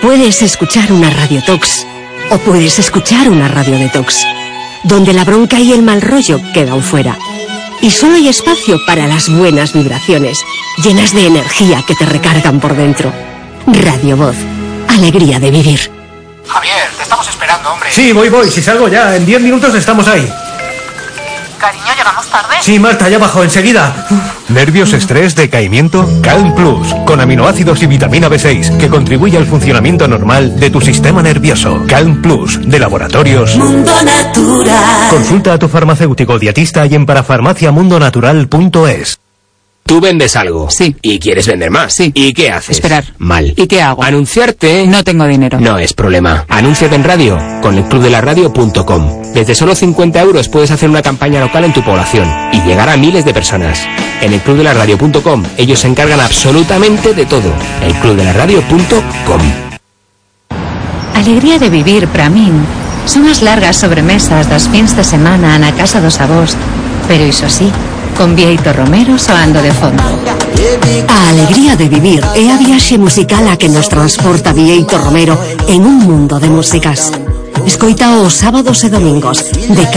Puedes escuchar una radiotox o puedes escuchar una radio detox, donde la bronca y el mal rollo quedan fuera. Y solo hay espacio para las buenas vibraciones, llenas de energía que te recargan por dentro. Radio Voz, alegría de vivir. Javier, te estamos esperando, hombre. Sí, voy, si salgo ya, en 10 minutos estamos ahí. Cariño, ¿llegamos tarde? Sí, Marta, ya bajo, enseguida. ¿Nervios, estrés, decaimiento? Calm Plus, con aminoácidos y vitamina B6, que contribuye al funcionamiento normal de tu sistema nervioso. Calm Plus, de Laboratorios Mundo Natural. Consulta a tu farmacéutico dietista y en parafarmaciamundonatural.es. Tú vendes algo. Sí. Y quieres vender más. Sí. ¿Y qué haces? Esperar. Mal. ¿Y qué hago? Anunciarte. No tengo dinero. No es problema. Anúnciate en radio con elclubdelaradio.com. Desde solo 50 euros puedes hacer una campaña local en tu población y llegar a miles de personas. En elclubdelaradio.com ellos se encargan absolutamente de todo. elclubdelaradio.com. Alegría de vivir para min son as largas sobremesas das fins de semana na casa dos avós, pero iso sí, con Bieito Romero soando de fondo. A alegría de vivir é a viaxe musical a que nos transporta Bieito Romero en un mundo de músicas. Escoita os sábados e domingos de